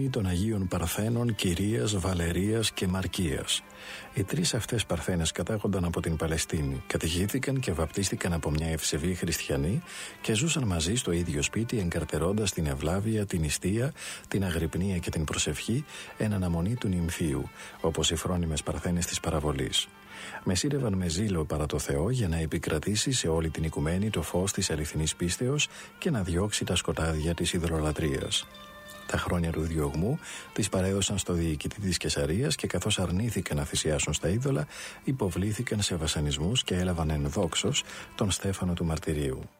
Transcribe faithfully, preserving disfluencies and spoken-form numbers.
των Αγίων Παρθένων Κυρίας, Βαλερίας και Μαρκίας. Οι τρεις αυτές Παρθένες κατάγονταν από την Παλαιστίνη, κατηχήθηκαν και βαπτίστηκαν από μια ευσεβή χριστιανή και ζούσαν μαζί στο ίδιο σπίτι, εγκαρτερώντας την ευλάβεια, την νηστεία, την αγρυπνία και την προσευχή εν αναμονή του νυμφίου, όπως οι φρόνιμες Παρθένες της παραβολής. Μεσήρευαν με ζήλο παρά το Θεό για να επικρατήσει σε όλη την οικουμένη το φως της αληθινής πίστεως και να διώξει τα σκοτάδια της ιδωλολατρίας. Τα χρόνια του διωγμού τις παρέδωσαν στο διοικητή της Καισαρίας και καθώς αρνήθηκαν να θυσιάσουν στα είδωλα, υποβλήθηκαν σε βασανισμούς και έλαβαν εν δόξως τον Στέφανο του Μαρτυρίου.